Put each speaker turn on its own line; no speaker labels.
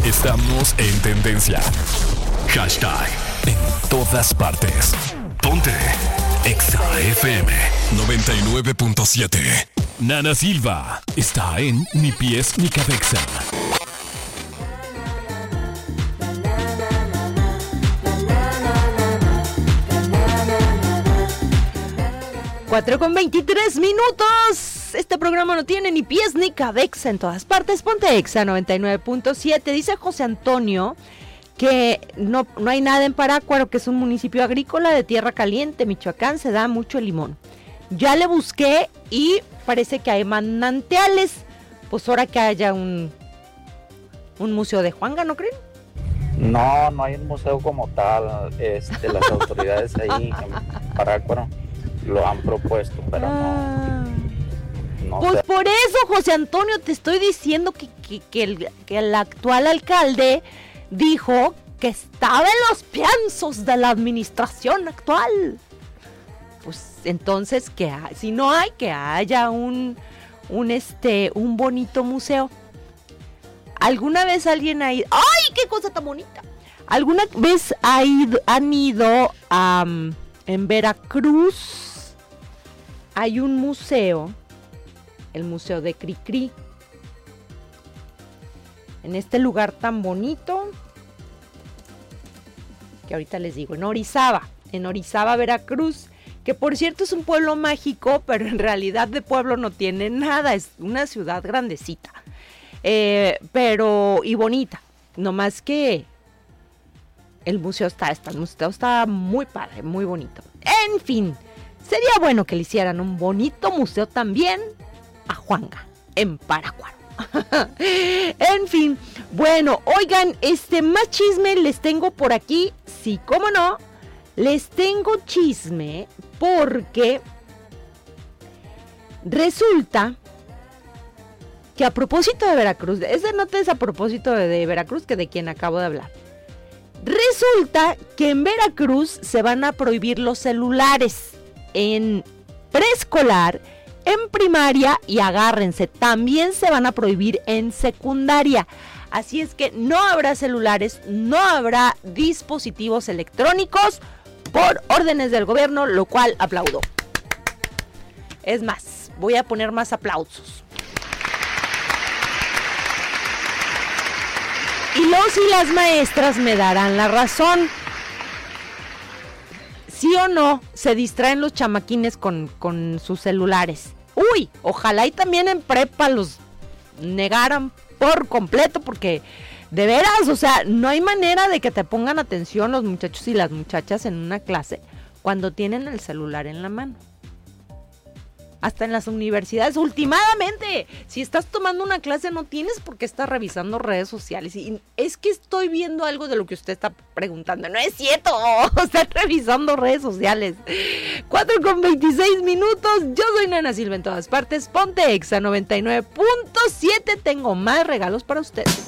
Estamos en tendencia. Hashtag en todas partes. Ponte Exa FM 99.7. Nana Silva está en Ni Pies Ni Cabeza.
4:23. Este programa no tiene ni pies ni cabeza en todas partes. Ponte Exa 99.7. Dice José Antonio que no hay nada en Parácuaro, que es un municipio agrícola de tierra caliente, Michoacán. Se da mucho el limón. Ya le busqué y parece que hay manantiales. Pues ahora que haya un museo de Juanga, ¿no creen?
No hay un museo como tal. Las autoridades ahí en Parácuaro lo han propuesto, pero no
pues
sé.
por eso, José Antonio, te estoy diciendo que el actual alcalde dijo que estaba en los piensos de la administración actual. Pues entonces, si no hay, que haya un bonito museo. ¿Alguna vez alguien ha ido? ¡Ay, qué cosa tan bonita! ¿Alguna vez han ido en Veracruz? Hay un museo, el Museo de Cricri, en este lugar tan bonito, que ahorita les digo, en Orizaba, Veracruz, que por cierto es un pueblo mágico, pero en realidad de pueblo no tiene nada, es una ciudad grandecita, y bonita, no más que el museo está muy padre, muy bonito. En fin, sería bueno que le hicieran un bonito museo también a Juanga, en Parácuaro. En fin, bueno, oigan, más chisme les tengo por aquí. Sí, cómo no, les tengo chisme porque resulta que a propósito de Veracruz, esa nota es a propósito de Veracruz, que de quien acabo de hablar. Resulta que en Veracruz se van a prohibir los celulares en preescolar, en primaria y agárrense, también se van a prohibir en secundaria. Así es que no habrá celulares, no habrá dispositivos electrónicos por órdenes del gobierno, lo cual aplaudo. Es más, voy a poner más aplausos. Y los y las maestras me darán la razón. ¿Sí o no se distraen los chamaquines con sus celulares? Uy, ojalá y también en prepa los negaran por completo, porque de veras, o sea, no hay manera de que te pongan atención los muchachos y las muchachas en una clase cuando tienen el celular en la mano. Hasta en las universidades, últimamente, si estás tomando una clase no tienes por qué estar revisando redes sociales. Y es que estoy viendo algo de lo que usted está preguntando. No es cierto, están revisando redes sociales. 4:26. Yo soy Nana Silva en todas partes. Ponte Exa 99.7. Tengo más regalos para ustedes.